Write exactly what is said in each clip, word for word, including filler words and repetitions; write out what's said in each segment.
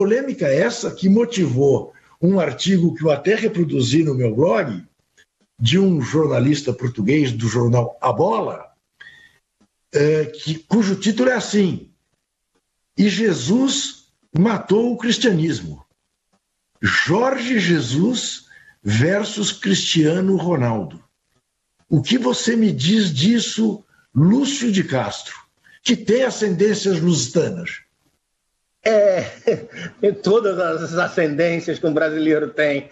Polêmica essa que motivou um artigo que eu até reproduzi no meu blog, de um jornalista português do jornal A Bola, é, que, cujo título é assim: E Jesus matou o cristianismo. Jorge Jesus versus Cristiano Ronaldo. O que você me diz disso, Lúcio de Castro, que tem ascendências lusitanas? É, tem todas as ascendências que um brasileiro tem.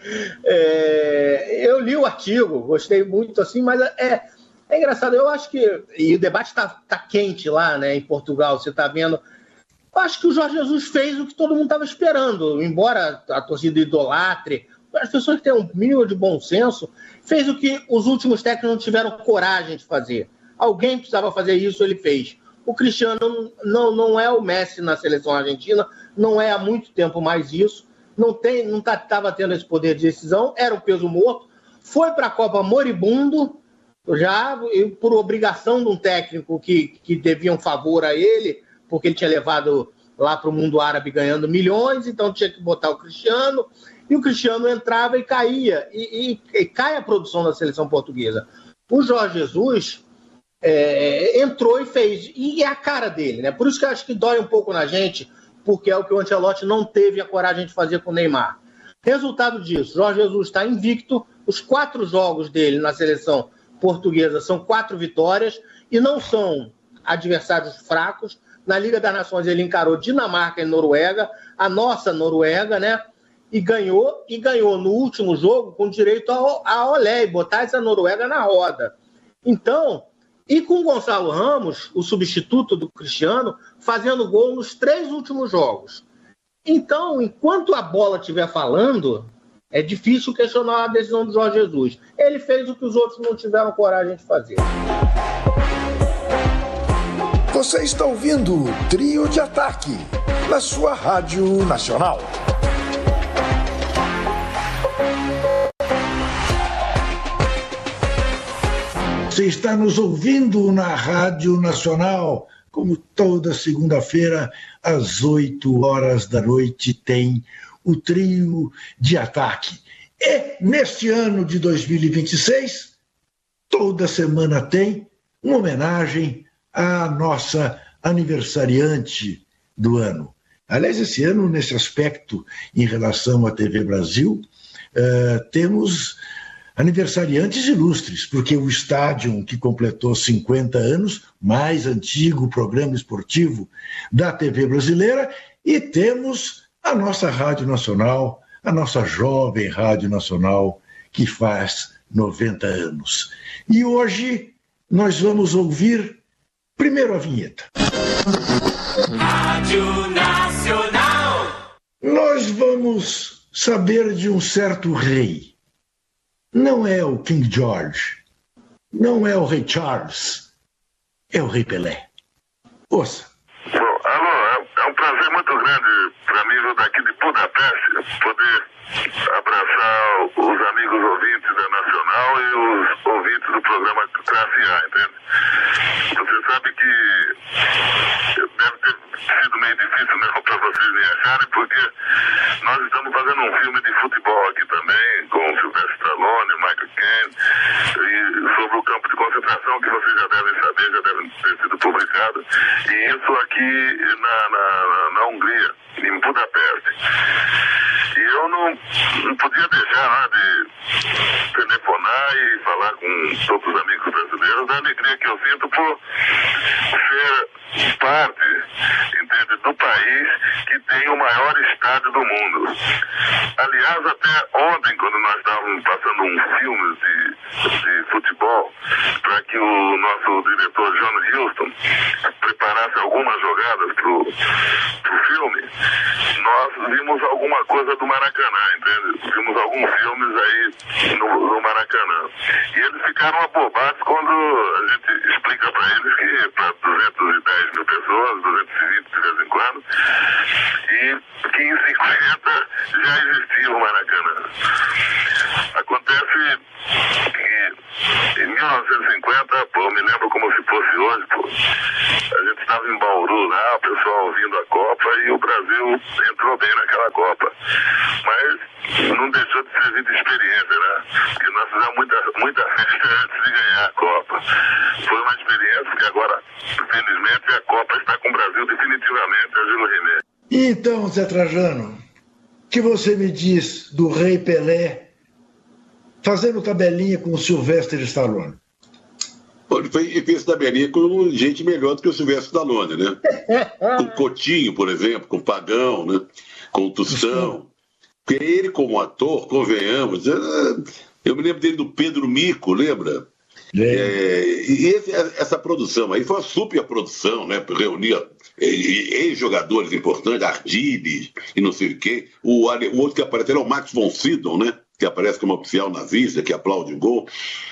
É, eu li o artigo, gostei muito, assim, mas é, é engraçado. Eu acho que, e o debate está tá quente lá, né, em Portugal, você está vendo. Eu acho que o Jorge Jesus fez o que todo mundo estava esperando, embora a torcida idolatre, as pessoas que têm um mínimo de bom senso, fez o que os últimos técnicos não tiveram coragem de fazer. Alguém precisava fazer isso, ele fez. O Cristiano não, não é o Messi na seleção argentina, não é há muito tempo mais isso, não tem, não estava tendo esse poder de decisão, era o peso morto, foi para a Copa moribundo, já por obrigação de um técnico que, que devia um favor a ele, porque ele tinha levado lá para o mundo árabe ganhando milhões, então tinha que botar o Cristiano, e o Cristiano entrava e caía, e, e, e cai a produção da seleção portuguesa. O Jorge Jesus... É, entrou e fez, e é a cara dele, né? Por isso que eu acho que dói um pouco na gente, porque é o que o Ancelotti não teve a coragem de fazer com o Neymar. Resultado disso, Jorge Jesus está invicto, os quatro jogos dele na seleção portuguesa são quatro vitórias, e não são adversários fracos. Na Liga das Nações ele encarou Dinamarca e Noruega, a nossa Noruega, né? E ganhou, e ganhou no último jogo com direito a, a olé, e botar essa Noruega na roda. Então... E com o Gonçalo Ramos, o substituto do Cristiano, fazendo gol nos três últimos jogos. Então, enquanto a bola estiver falando, é difícil questionar a decisão do Jorge Jesus. Ele fez o que os outros não tiveram coragem de fazer. Você está ouvindo o Trio de Ataque, na sua Rádio Nacional. Você está nos ouvindo na Rádio Nacional, como toda segunda-feira, às oito horas da noite, tem o Trio de Ataque. E neste ano de dois mil e vinte e seis, toda semana tem uma homenagem à nossa aniversariante do ano. Aliás, esse ano, nesse aspecto, em relação à T V Brasil, uh, temos... aniversariantes ilustres, porque o estádio que completou cinquenta anos, mais antigo programa esportivo da T V brasileira, e temos a nossa Rádio Nacional, a nossa jovem Rádio Nacional, que faz noventa anos. E hoje nós vamos ouvir primeiro a vinheta. Rádio Nacional. Nós vamos saber de um certo rei. Não é o King George, não é o Rei Charles, é o Rei Pelé. Ouça. Bom, alô, é, é um prazer muito grande para mim, daqui de Budapeste, poder abraçar os amigos ouvintes da Nacional e os ouvintes do programa Classe A, entende? Você sabe que deve ter sido meio difícil mesmo para vocês me acharem, porque nós estamos fazendo um filme de futebol aqui também, com o Sylvester Stallone, Michael Caine, e sobre o campo de concentração, que vocês já devem saber, já devem ter sido publicado, e isso aqui na, na, na Hungria, em Budapeste. E eu não, não podia deixar lá de telefonar e falar com todos os amigos brasileiros da alegria que eu sinto por ser parte, entende, do país que tem o maior estádio do mundo. Aliás, até ontem, quando nós estávamos passando um filme de, de futebol, para que o nosso diretor John Huston preparasse algumas jogadas para o filme, nós vimos alguma coisa do Maracanã, entende? Vimos alguns filmes aí no, no Maracanã. E eles ficaram abobados quando a gente explica para eles que para duzentas e dez mil pessoas, duzentas e vinte de vez em quando, e que em cinquenta já existia o Maracanã. Acontece que em mil novecentos e cinquenta, pô, eu me lembro como se fosse hoje, pô, a gente estava em Bauru lá, o pessoal ouvindo a Copa, e o Brasil entrou bem naquela a Copa. Mas não deixou de servir de experiência, né? Porque nós fizemos muita, muita festa antes de ganhar a Copa. Foi uma experiência que agora, felizmente, a Copa está com o Brasil definitivamente, Angelo Renê. E então, Zé Trajano, o que você me diz do Rei Pelé fazendo tabelinha com o Sylvester Stallone? Ele fez, fez tabelinha com gente melhor do que o Sylvester Stallone, né? Com o Coutinho, por exemplo, com o Pagão, né? Com o Tostão. Porque ele, como ator, convenhamos, eu me lembro dele do Pedro Mico, lembra? É. É, e esse, essa produção aí foi uma super produção, né? Reunia ex-jogadores importantes, Ardiles e não sei o quê. O, o outro que aparece é o Max von Sydow, né? Que aparece como oficial nazista, que aplaude o gol.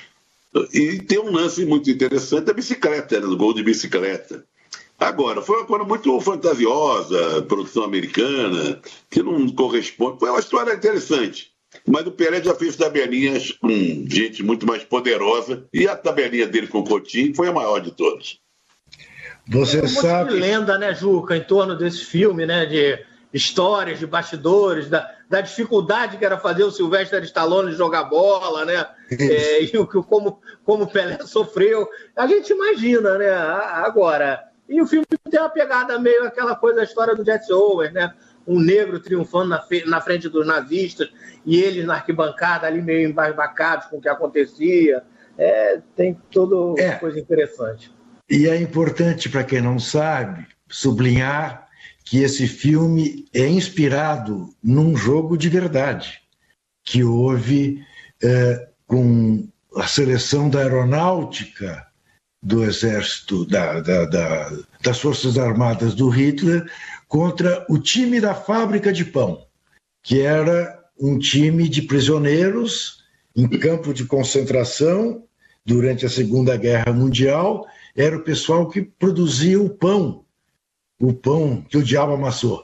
E tem um lance muito interessante da bicicleta, né? Do gol de bicicleta. Agora, foi uma coisa muito fantasiosa, produção americana, que não corresponde. Foi uma história interessante. Mas o Pelé já fez tabelinhas com gente muito mais poderosa, e a tabelinha dele com o Coutinho foi a maior de todas. Você Tem um sabe... monte de lenda, né, Juca, em torno desse filme, né, de histórias, de bastidores, da, da dificuldade que era fazer o Sylvester Stallone jogar bola, né, é, e o, como, como o Pelé sofreu. A gente imagina, né, agora... E o filme tem uma pegada meio aquela coisa da história do Jesse Owens, né? Um negro triunfando na, fe... na frente dos nazistas e eles na arquibancada ali meio embasbacados com o que acontecia. É, tem toda é. coisa interessante. E é importante, para quem não sabe, sublinhar que esse filme é inspirado num jogo de verdade que houve é, com a seleção da aeronáutica do exército, da, da, da, das Forças Armadas do Hitler, contra o time da fábrica de pão, que era um time de prisioneiros em campo de concentração durante a Segunda Guerra Mundial. Era o pessoal que produzia o pão, o pão que o diabo amassou.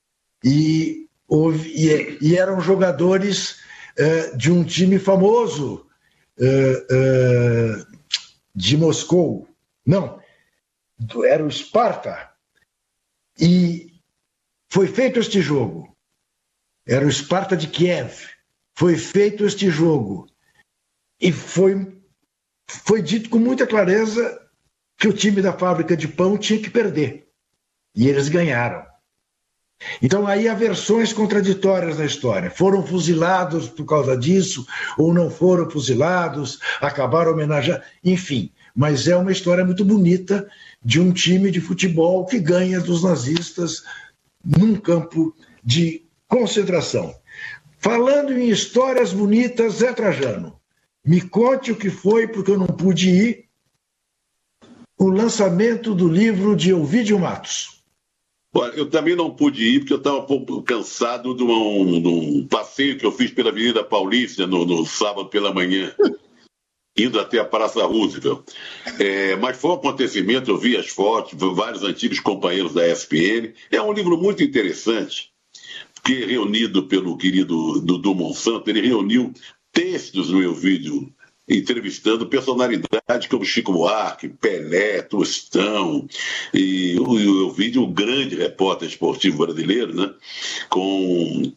E, houve, e, e eram jogadores uh, de um time famoso, uh, uh, de Moscou. Não, era o Sparta. E foi feito este jogo. Era o Sparta de Kiev. Foi feito este jogo. E foi, foi dito com muita clareza que o time da fábrica de pão tinha que perder. E eles ganharam. Então aí há versões contraditórias na história. Foram fuzilados por causa disso, ou não foram fuzilados, acabaram homenageando, enfim. Mas é uma história muito bonita de um time de futebol que ganha dos nazistas num campo de concentração. Falando em histórias bonitas, Zé Trajano, me conte o que foi, porque eu não pude ir, o lançamento do livro de Ovidio Matos. Olha, eu também não pude ir porque eu estava um pouco cansado de um, de um passeio que eu fiz pela Avenida Paulista no, no sábado pela manhã, indo até a Praça Roosevelt. É, mas foi um acontecimento, eu vi as fotos, vários antigos companheiros da E S P N. É um livro muito interessante, porque reunido pelo querido Dudu Monsanto, ele reuniu textos no meu vídeo entrevistando personalidades como Chico Buarque, Pelé, Tostão, e o vídeo um grande repórter esportivo brasileiro, né? Com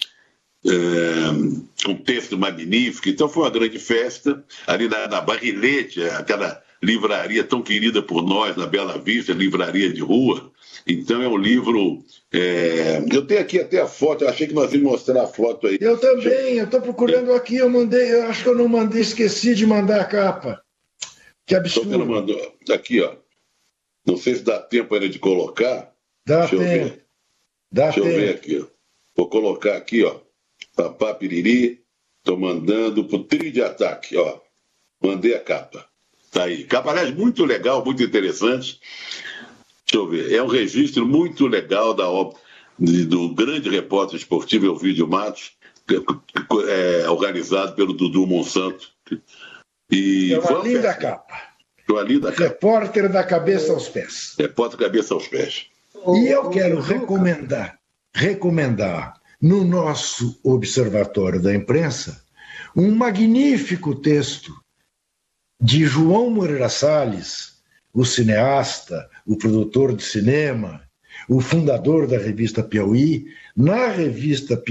é, um texto magnífico. Então foi uma grande festa ali na, na Barrilete, aquela livraria tão querida por nós na Bela Vista, livraria de rua. Então é um livro... É... Eu tenho aqui até a foto, eu achei que nós íamos mostrar a foto aí. Eu também, eu estou procurando aqui, eu mandei, eu acho que eu não mandei, esqueci de mandar a capa. Que absurdo. Então, mandou. Aqui, ó. Não sei se dá tempo ainda de colocar. Dá Deixa tempo. Eu ver. Dá Deixa tempo. eu ver aqui, ó. Vou colocar aqui, ó. Papá Piriri, estou mandando pro trio de ataque, ó. Mandei a capa. Tá aí. Capa, aliás, muito legal, muito interessante. Deixa eu ver, é um registro muito legal da obra do grande repórter esportivo Ovidio Matos, é, organizado pelo Dudu Monsanto. E é uma linda festa. Capa. Uma linda capa. Repórter da cabeça aos pés. Repórter da cabeça aos pés. E eu quero recomendar, recomendar no nosso Observatório da Imprensa um magnífico texto de João Moreira Salles, o cineasta, o produtor de cinema, o fundador da revista Piauí. Na revista Piauí,